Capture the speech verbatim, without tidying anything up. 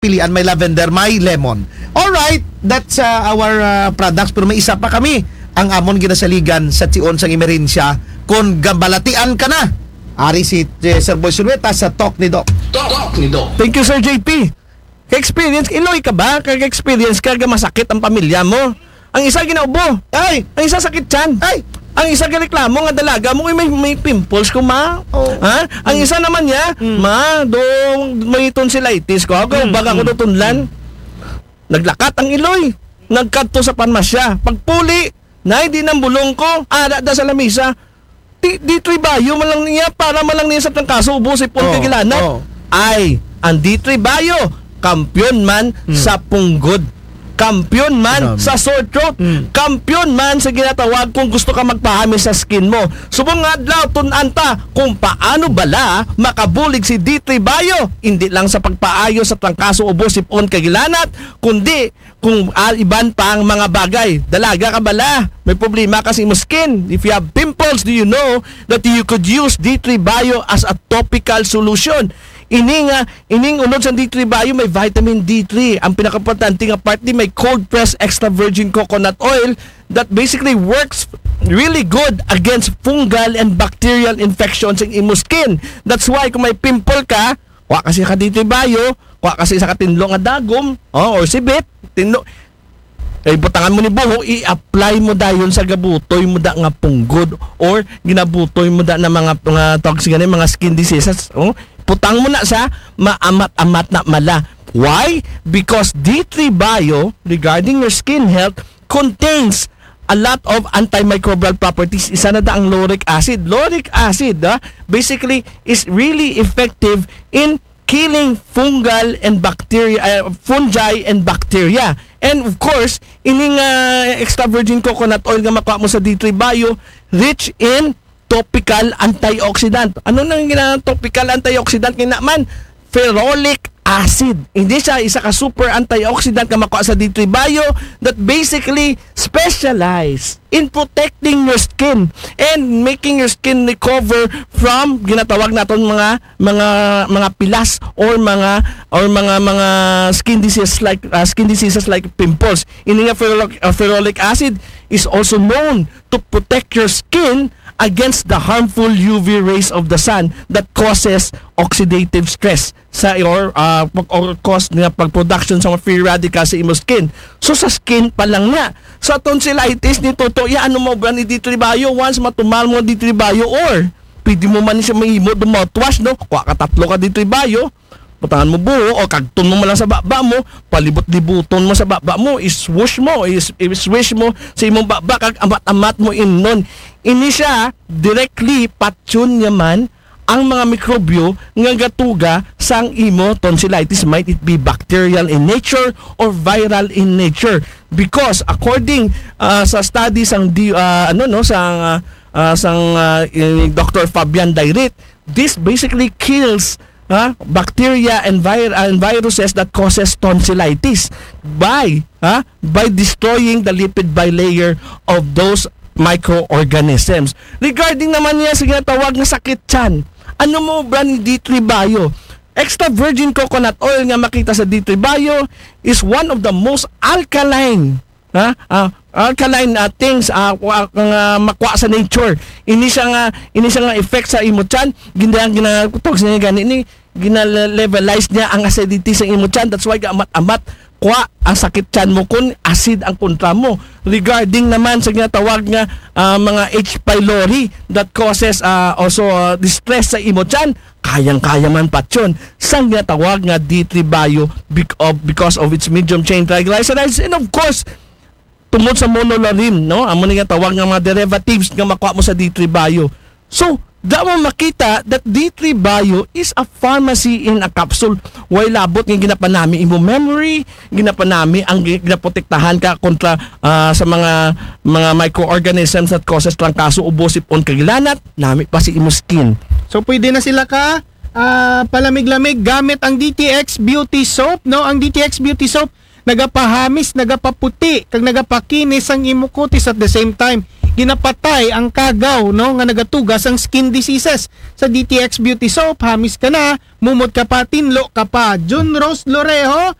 pilian, may lavender, may lemon. Alright, that's uh, our uh, products. Pero may isa pa kami. Ang amon ginasaligan sa tion sang emerensya kung gambalatian ka na. Ari si uh, Sir Boy Sulweta sa Talk ni Doc. Talk ni Doc. Thank you, Sir J P. Ka-experience, iloy ka ba? Kag-experience ka, masakit ang pamilya mo. Ang isa ginaubo. Ay! Ang isa sakit tiyan. Ay! Ang isa reklamo nga dalaga mo may, may pimples ko ma. Oh. Ha? Ang isa naman niya, Mm. ma, do may tonsillitis ko. Ako, Mm, baga ko do tunlan. Naglakat ang iloy. Nagkadto sa parmasya. Pagpuli, na di nang bulong ko, ada da sa lamisa. Di, di tribayo man lang niya para man lang niya sa kaso ubos si Paul Oh, Kagilanat. oh. Ay, ang di tribayo, kampyon man Mm. sa punggod. Kampiyon man Grabe. sa sore throat. Mm. Kampiyon man sa ginatawag kung gusto ka magpahami sa skin mo. Subong nga adlaw tunanta kung paano bala makabulig si D three Bio. Hindi lang sa pagpaayo sa trangkaso ubo sipon kagilanat, kundi kung uh, iban pa ang mga bagay. Dalaga ka bala, may problema kasi mo skin. If you have pimples, do you know that you could use D three Bio as a topical solution? Ining nga, ining unod sa D three Bio may vitamin D three. Ang pinakaimportante nga part di may cold pressed extra virgin coconut oil that basically works really good against fungal and bacterial infections in imo skin. That's why kung may pimple ka, wa kasi ka D three Bio, wa kasi sa katinlo nga dagom, oh, or sibit, tinlo ay butangan mo ni buho, i-apply mo dayon sa gabutoy mo da nga punggod or ginabutoy mo da na mga mga toxic ganun, mga skin diseases. Oh, putang mo na sa maamat-amat na mala. Why? Because D three Bio regarding your skin health contains a lot of antimicrobial properties. Isa na da ang lauric acid. Lauric acid ah, basically is really effective in killing fungal and bacteria, uh, fungi and bacteria. And of course, ining uh, extra virgin coconut oil nga makuha mo sa D three Bio, rich in topical antioxidant. Ano nang ginang topical antioxidant kina man? Ferrolic acid. Hindi siya isa ka super antioxidant nga makuha sa D three Bio that basically specialize in protecting your skin and making your skin recover from ginatawag naton mga mga mga pilas or mga or mga mga skin diseases like uh, skin diseases like pimples. Ini nga ferrolic, uh, ferrolic acid is also known to protect your skin against the harmful U V rays of the sun that causes oxidative stress sa or uh, or cause nga pag-production sa mga free radicals sa imo skin. So sa skin pa lang na. Sa tonsillitis ni Toto, ya ano mo ba ni D three Bio once matumal mo D three Bio or pwede mo man siya mahimo do mouthwash no. Kuha ka tatlo ka D three Bio. Butangan mo buho o kagton mo lang sa baba mo, palibot-libuton mo sa baba mo, iswoosh mo, is iswish mo sa imong baba kag amat-amat mo innon. Ini siya directly patyon yaman ang mga mikrobyo nga gatuga sang imo tonsillitis, might it be bacterial in nature or viral in nature, because according uh, sa studies ang di, uh, ano no sang uh, uh, sang uh, Doctor Fabian Dairit, this basically kills huh, bacteria and, vir- and viruses that causes tonsillitis by huh, by destroying the lipid bilayer of those microorganisms. Regarding naman niya sa ginatawag na sakit tiyan, ano mo ba ni D three Bio? Extra virgin coconut oil nga makita sa D three Bio is one of the most alkaline ha uh, alkaline uh, things uh, uh, uh, makuha sa nature. Ini siya nga ini siya nga effect sa imo tiyan, ginang ginatog sa niya gani ni gina-levelize niya ang acidity sa imo tiyan. That's why amat-amat kuha ang sakit tiyan mo kung acid ang kontra mo. Regarding naman sa ginatawag nga uh, mga H. pylori that causes uh, also uh, distress sa imo tiyan, kayang-kaya man patyon sa ginatawag nga D three Bio because of its medium chain triglycerides, and of course tungod sa monolarin, no? Amo ni nga tawag nga mga derivatives nga makuha mo sa D three Bio. So, da mo makita that D three Bio is a pharmacy in a capsule. Way labot nga ginapanami imo memory, ginapanami ang ginaprotektahan ka kontra uh, sa mga mga microorganisms that causes trangkaso, ubo, sipon, kagilanat, nami pa si imo skin. So pwede na sila ka uh, palamig-lamig gamit ang D T X Beauty Soap, no? Ang D T X Beauty Soap nagapahamis, nagapaputi, kag nagapakinis ang imo kutis at the same time ginapatay ang kagaw no nga nagatugas ang skin diseases. Sa D T X Beauty Soap, hamis ka na, mumot ka pa, tinlo ka pa. Jun Rose Lorejo,